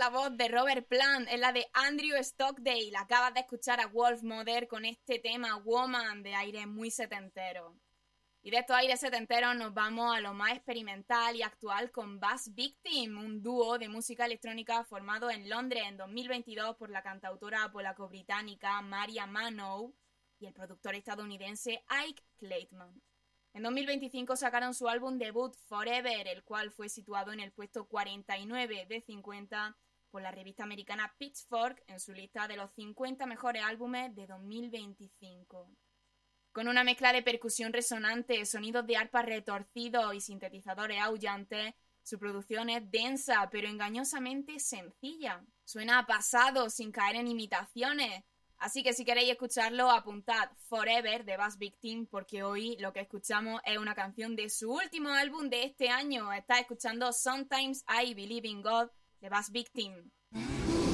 la voz de Robert Plant, es la de Andrew Stockdale. Acabas de escuchar a Wolfmother con este tema Woman de aire muy setentero. Y de estos aires setenteros nos vamos a lo más experimental y actual con Bass Victim, un dúo de música electrónica formado en Londres en 2022 por la cantautora polaco-británica Maria Manow y el productor estadounidense Ike Clayton. En 2025 sacaron su álbum debut Forever, el cual fue situado en el puesto 49 de 50 por la revista americana Pitchfork en su lista de los 50 mejores álbumes de 2025. Con una mezcla de percusión resonante, sonidos de arpa retorcidos y sintetizadores aullantes, su producción es densa pero engañosamente sencilla. Suena a pasado sin caer en imitaciones. Así que si queréis escucharlo, apuntad Forever de Bass Victim, porque hoy lo que escuchamos es una canción de su último álbum de este año. Estás escuchando Sometimes I Believe in God de Bass Victim.